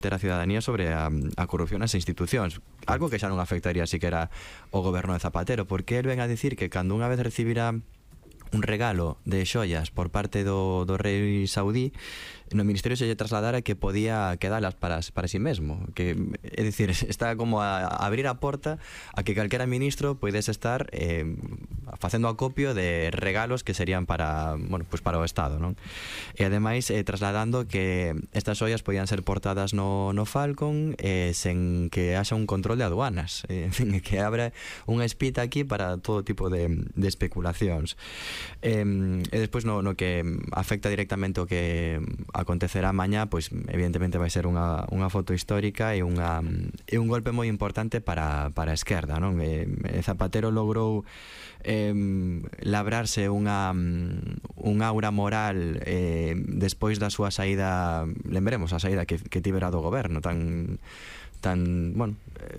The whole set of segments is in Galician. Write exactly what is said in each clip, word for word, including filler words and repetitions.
ter a ciudadanía sobre a, a corrupción nas institucións, algo que xa non afectaría siquiera o goberno de Zapatero, porque el ven a dicir que cando unha vez recibirá un regalo de xoias por parte do, do rei saudí, no ministerio se lle trasladara que podía quedalas para, para si mesmo, que, é dicir, está como a, a abrir a porta a que calquera ministro poidese estar eh, facendo acopio de regalos que serían para, bueno, pues para o Estado, non? E ademais eh, trasladando que estas xoias podían ser portadas no, no Falcon eh, sen que haxa un control de aduanas, eh, en fin, que abra unha espita aquí para todo tipo de, de especulacións. Eh, e despois no, no que afecta directamente o que acontecerá mañá, pois evidentemente vai ser unha, unha foto histórica e, unha, e un golpe moi importante para, para a esquerda, non? E, Zapatero logrou eh, labrarse unha, un aura moral eh, despois da súa saída, lembremos a saída que, que tivera do goberno tan tan, bueno,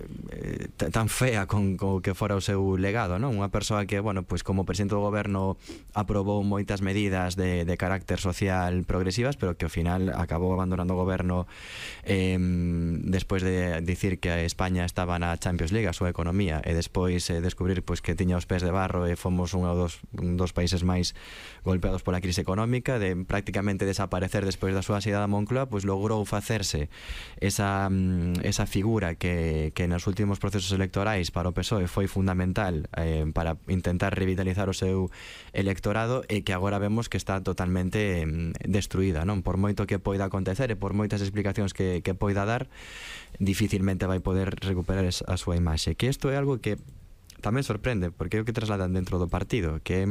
eh, tan fea con, con que fora o seu legado, non? Unha persoa que, bueno, pois como presidente do goberno aprobou moitas medidas de, de carácter social progresivas, pero que ao final acabou abandonando o goberno eh, despois de dicir que España estaba na Champions League, a súa economía, e despois eh, descubrir pois que tiña os pés de barro e fomos un dos, un dos países máis golpeados pola crise económica, de prácticamente desaparecer despois da súa saída da Moncloa, pois logrou facerse esa, esa figura que, que nos últimos procesos electorais para o P S O E foi fundamental eh, para intentar revitalizar o seu electorado, e que agora vemos que está totalmente eh, destruída, non? Por moito que poida acontecer e por moitas explicacións que, que poida dar, dificilmente vai poder recuperar a súa imaxe. Que isto é algo que tamén sorprende, porque é o que trasladan dentro do partido, que é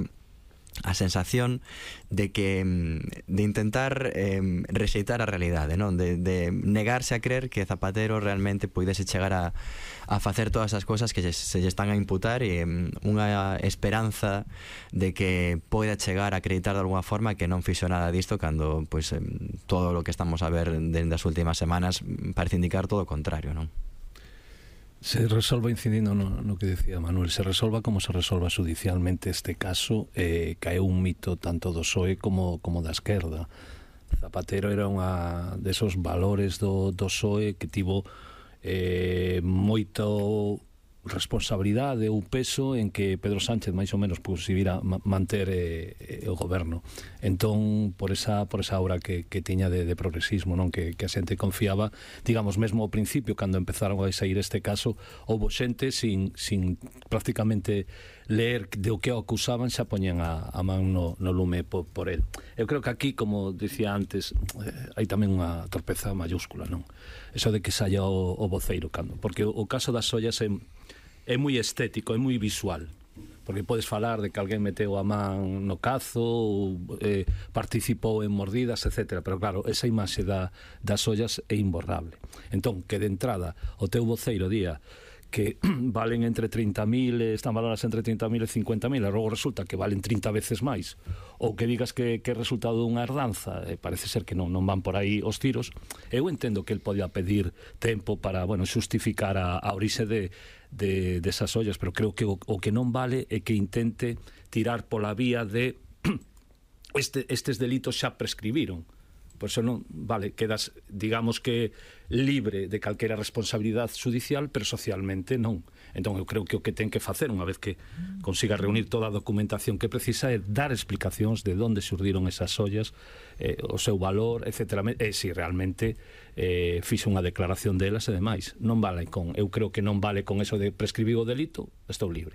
a sensación de que de intentar eh, rexeitar a realidade, non? De, de negarse a crer que Zapatero realmente puidese chegar a, a facer todas as cousas que se lle están a imputar, e um, unha esperanza de que poida chegar a acreditar de alguna forma que non fixo nada disto, cando pois, eh, todo o que estamos a ver dende as últimas semanas parece indicar todo o contrario, non? Se resolva, incidindo no, no que decía Manuel, se resolva como se resolva judicialmente este caso, eh, caeu un mito tanto do P S O E como, como da esquerda. Zapatero era unha desos valores do, do P S O E que tivo eh, moito responsabilidade ou peso en que Pedro Sánchez máis ou menos conseguira manter eh, o goberno. Entón, por esa por esa aura que, que tiña de, de progresismo, non, que, que a xente confiaba, digamos, mesmo ao principio, cando empezaron a sair este caso, houbo xente sin, sin prácticamente ler de o que o acusaban, xa poñen a, a man no, no lume por, por el. Eu creo que aquí, como dicía antes, eh, hai tamén unha torpeza mayúscula, non? Eso de que saia o, o voceiro, cando, porque o, o caso das ollas é é moi estético, é moi visual, porque podes falar de que alguén meteu a man no cazo ou eh, participou en mordidas, etcétera, pero claro, esa imaxe da, das ollas é imborrable. Entón, que de entrada o teu voceiro día que valen entre trinta mil, están valoradas entre trinta mil e cincuenta mil, e logo resulta que valen trinta veces máis, ou que digas que, que é resultado dunha herdanza, eh, parece ser que non, non van por aí os tiros. Eu entendo que el podía pedir tempo para, bueno, xustificar a, a orixe de, de, de esas ollas, pero creo que o, o que non vale é que intente tirar pola vía de este, estes delitos xa prescribiron. Por eso non, vale, quedas, digamos que libre de calquera responsabilidade judicial, pero socialmente non. Entón eu creo que o que ten que facer, unha vez que consiga reunir toda a documentación que precisa, é dar explicacións de onde surdiron esas ollas, eh, o seu valor, etcétera, e se realmente eh, fixe unha declaración delas e demais. Non vale con, eu creo que non vale con eso de prescribir o delito, estou libre.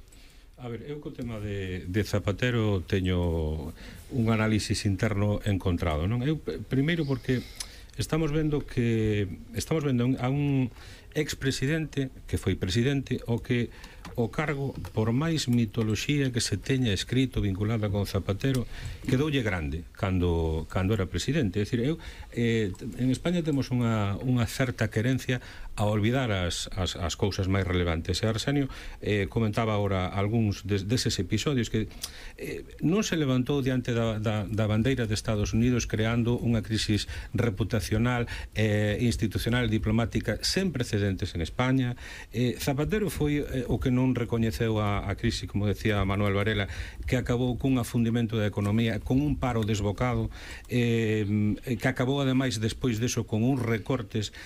A ver, eu co tema de, de Zapatero teño un análisis interno encontrado, non? Eu, primeiro porque estamos vendo que estamos vendo a un expresidente que foi presidente o que o cargo, por máis mitoloxía que se teña escrito vinculada con Zapatero, quedoulle grande cando, cando era presidente. É dicir, eu, eh, en España temos unha, unha certa querencia a olvidar as, as, as cousas máis relevantes. E Arsenio eh, comentaba agora algúns des, deses episodios que eh, non se levantou diante da, da, da bandeira de Estados Unidos creando unha crisis reputacional, eh, institucional, diplomática sen precedentes en España. eh, Zapatero foi eh, o que non recoñeceu a, a crise, como decía Manuel Varela, que acabou cun afundimento da economía, con un paro desbocado, eh, que acabou ademais despois deso con uns recortes